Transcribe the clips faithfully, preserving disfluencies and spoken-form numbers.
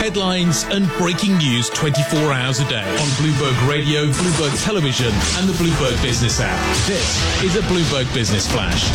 headlines and breaking news twenty-four hours a day on Bloomberg Radio, Bloomberg Television and the Bloomberg Business app. This is a Bloomberg Business Flash.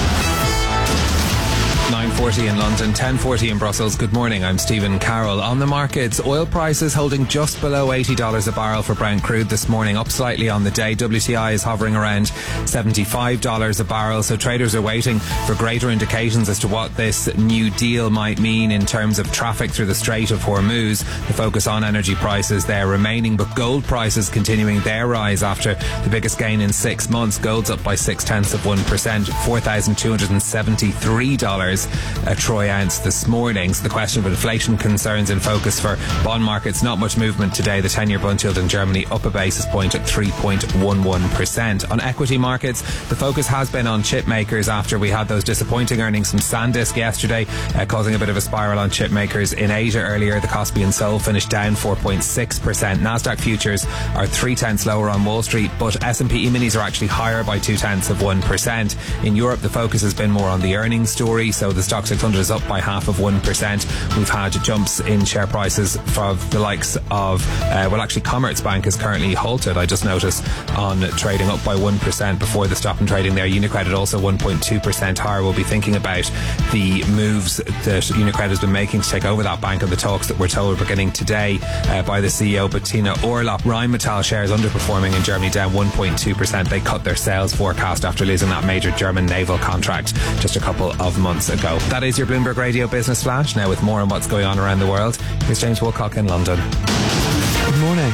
nine forty in London, ten forty in Brussels. Good morning, I'm Stephen Carroll. On the markets, oil prices holding just below eighty dollars a barrel for Brent crude this morning, up slightly on the day. W T I is hovering around seventy-five dollars a barrel, so traders are waiting for greater indications as to what this new deal might mean in terms of traffic through the Strait of Hormuz. The focus on energy prices there remaining, but gold prices continuing their rise after the biggest gain in six months. Gold's up by six tenths of one percent, four thousand two hundred seventy-three dollars a troy ounce this morning. So the question of inflation concerns in focus for bond markets. Not much movement today. The ten-year bond yield in Germany up a basis point at three point one one percent. On equity markets, the focus has been on chip makers after we had those disappointing earnings from SanDisk yesterday, uh, causing a bit of a spiral on chip makers in Asia earlier. The Kospi and Seoul finished down four point six percent. Nasdaq futures are three tenths lower on Wall Street, but S and P E-minis are actually higher by two tenths of one percent. In Europe, the focus has been more on the earnings story, so the stock six hundred is up by half of one percent. We've had jumps in share prices from the likes of, uh, well, actually Commerzbank is currently halted, I just noticed, on trading up by one percent before the stop in trading there. UniCredit also one point two percent higher. We'll be thinking about the moves that UniCredit has been making to take over that bank and the talks that we're told are beginning today uh, by the C E O, Bettina Orlopp. Rheinmetall shares underperforming in Germany, down one point two percent. They cut their sales forecast after losing that major German naval contract just a couple of months ago. That is your Bloomberg Radio Business Flash. Now with more on what's going on around the world, here's James Woolcock in London. Good morning.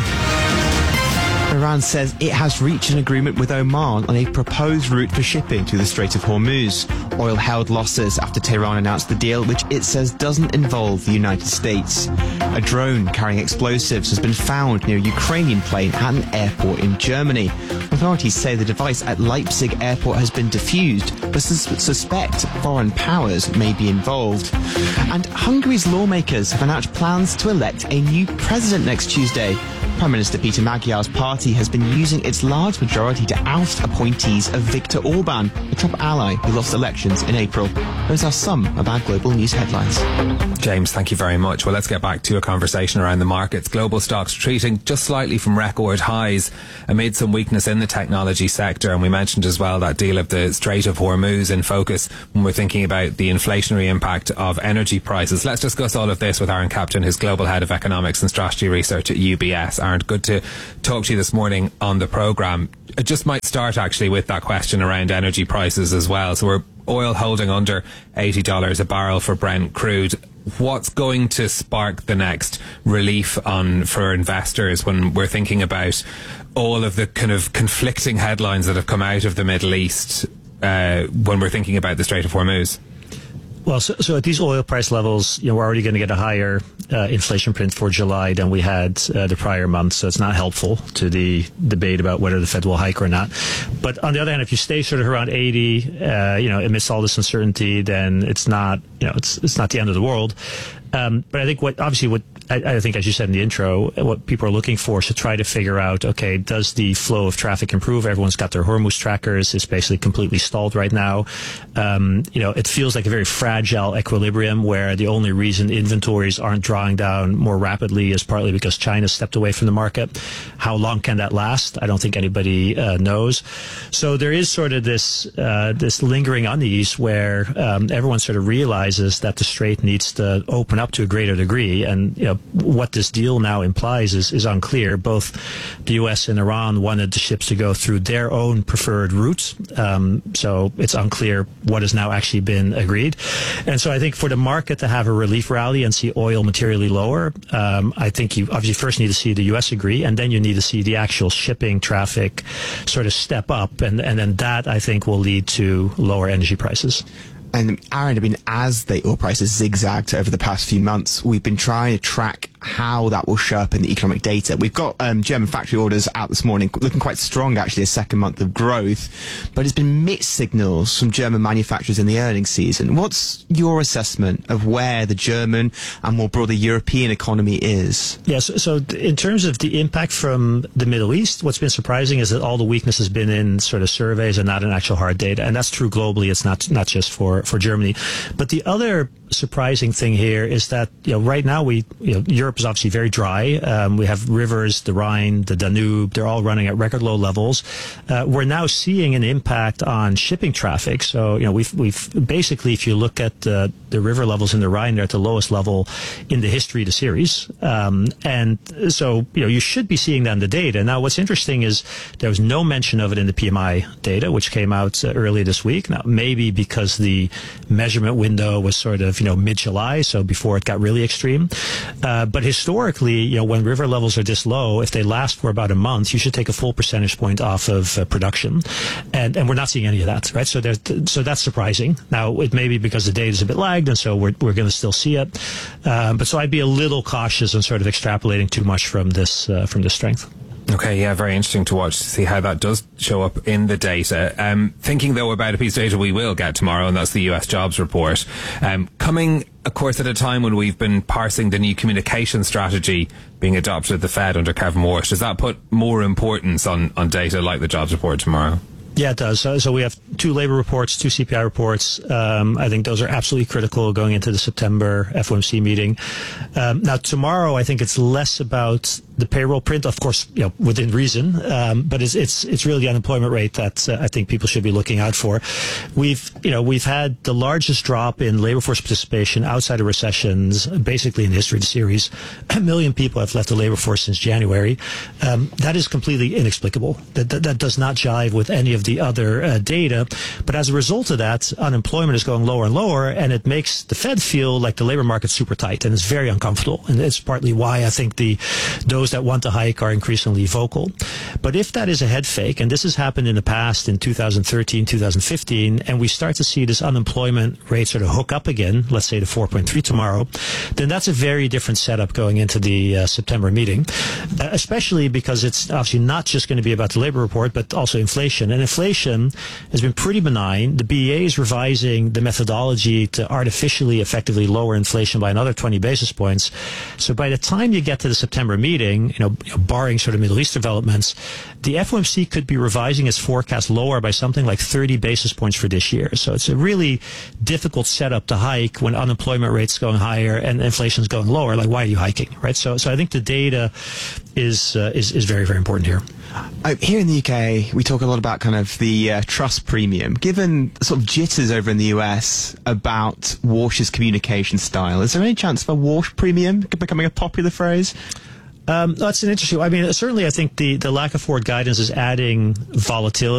Iran says it has reached an agreement with Oman on a proposed route for shipping through the Strait of Hormuz. Oil held losses after Tehran announced the deal, which it says doesn't involve the United States. A drone carrying explosives has been found near a Ukrainian plane at an airport in Germany. Authorities say the device at Leipzig airport has been defused, but sus- suspect foreign powers may be involved. And Hungary's lawmakers have announced plans to elect a new president next Tuesday. Prime Minister Peter Magyar's party has been using its large majority to oust appointees of Viktor Orban, the Trump ally who lost elections in April. Those are some of our global news headlines. James, thank you very much. Well, let's get back to a conversation around the markets. Global stocks retreating just slightly from record highs amid some weakness in the technology sector. And we mentioned as well that deal of the Strait of Hormuz in focus when we're thinking about the inflationary impact of energy prices. Let's discuss all of this with Aaron Captain, who's Global Head of Economics and Strategy Research at U B S. Aaron, good to talk to you this morning on the programme. I just might start actually with that question around energy prices as well. So we're oil holding under eighty dollars a barrel for Brent crude. What's going to spark the next relief on for investors when we're thinking about all of the kind of conflicting headlines that have come out of the Middle East uh, when we're thinking about the Strait of Hormuz? Well, so, so at these oil price levels, you know, we're already going to get a higher uh, inflation print for July than we had uh, the prior month. So it's not helpful to the debate about whether the Fed will hike or not. But on the other hand, if you stay sort of around eighty, uh, you know, amidst all this uncertainty, then it's not, you know, it's it's not the end of the world. Um, but I think what, obviously what, I, I think as you said in the intro, what people are looking for is to try to figure out, okay, does the flow of traffic improve? Everyone's got their Hormuz trackers. It's basically completely stalled right now. Um, you know, it feels like a very fragile equilibrium where the only reason inventories aren't drawing down more rapidly is partly because China stepped away from the market. How long can that last? I don't think anybody uh, knows. So there is sort of this, uh, this lingering unease where um, everyone sort of realizes that the Strait needs to open up to a greater degree. And, you know, what this deal now implies is, is unclear. Both the U S and Iran wanted the ships to go through their own preferred routes. Um, so it's unclear what has now actually been agreed. And so I think for the market to have a relief rally and see oil materially lower, um, I think you obviously first need to see the U S agree, and then you need to see the actual shipping traffic sort of step up. And, and then that, I think, will lead to lower energy prices. And Aaron, I mean, as the oil prices zigzagged over the past few months, we've been trying to track how that will show up in the economic data. We've got um, German factory orders out this morning, looking quite strong, actually, a second month of growth. But it's been mixed signals from German manufacturers in the earnings season. What's your assessment of where the German and more broader European economy is? Yes, so, so in terms of the impact from the Middle East, what's been surprising is that all the weakness has been in sort of surveys and not in actual hard data. And that's true globally. It's not not just for, for Germany. But the other surprising thing here is that, you know, right now we, you know, Europe is obviously very dry. Um, we have rivers, the Rhine, the Danube, they're all running at record low levels. Uh, we're now seeing an impact on shipping traffic. So, you know, we've, we've basically, if you look at the, the river levels in the Rhine, they're at the lowest level in the history of the series. Um, and so, you know, you should be seeing that in the data. Now, what's interesting is there was no mention of it in the P M I data, which came out uh, early this week. Now, maybe because the measurement window was sort of, you know, mid-July, so before it got really extreme. Uh, but historically, you know, when river levels are this low, if they last for about a month, you should take a full percentage point off of uh, production. And, and we're not seeing any of that, right? So there's, so that's surprising. Now, it may be because the data is a bit lagged, and so we're, we're going to still see it. Um, but so I'd be a little cautious on sort of extrapolating too much from this, uh, from this strength. Okay, yeah, very interesting to watch to see how that does show up in the data. Um, thinking, though, about a piece of data we will get tomorrow, and that's the U S jobs report. Um, coming, of course, at a time when we've been parsing the new communication strategy being adopted at the Fed under Kevin Warsh, does that put more importance on, on data like the jobs report tomorrow? Yeah, it does. So, so we have two labor reports, two C P I reports. Um, I think those are absolutely critical going into the September F O M C meeting. Um, now, tomorrow, I think it's less about the payroll print, of course, you know, within reason, um, but it's it's it's really the unemployment rate that uh, I think people should be looking out for. We've you know we've had the largest drop in labor force participation outside of recessions, basically in the history of the series. A million people have left the labor force since January. Um, that is completely inexplicable. That, that that does not jive with any of the other uh, data. But as a result of that, unemployment is going lower and lower, and it makes the Fed feel like the labor market's super tight, and it's very uncomfortable. And it's partly why I think the those that want to hike are increasingly vocal. But if that is a head fake, and this has happened in the past in two thousand thirteen, two thousand fifteen, and we start to see this unemployment rate sort of hook up again, let's say to four point three tomorrow, then that's a very different setup going into the uh, September meeting, uh, especially because it's obviously not just going to be about the labor report, but also inflation. And inflation has been pretty benign. The B E A is revising the methodology to artificially effectively lower inflation by another twenty basis points. So by the time you get to the September meeting, you know, barring sort of Middle East developments, the F O M C could be revising its forecast lower by something like thirty basis points for this year. So it's a really difficult setup to hike when unemployment rate's going higher and inflation's going lower. Like, why are you hiking, right? So, so I think the data is uh, is is very, very important here. Uh, here in the U K, we talk a lot about kind of the uh, trust premium. Given the sort of jitters over in the U S about Warsh's communication style, is there any chance for Warsh premium becoming a popular phrase? Um, that's an interesting. I mean, certainly, I think the the lack of forward guidance is adding volatility.